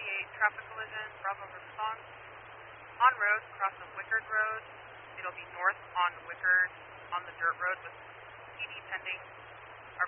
238 traffic collision, Bravo response. On road, cross of Wickard Road. It'll be north on Wickard on the dirt road with PD pending.